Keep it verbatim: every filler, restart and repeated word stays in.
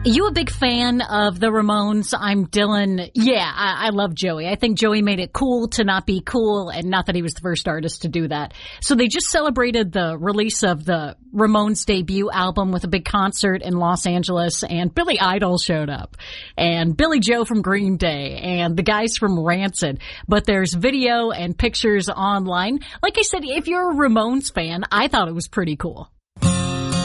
You a big fan of the Ramones? I'm Dylan. Yeah, I, I love Joey. I think Joey made it cool to not be cool, and not that he was the first artist to do that. So they just celebrated the release of the Ramones debut album with a big concert in Los Angeles, and Billy Idol showed up, and Billy Joe from Green Day, and the guys from Rancid. But there's video and pictures online. Like I said, if you're a Ramones fan, I thought it was pretty cool.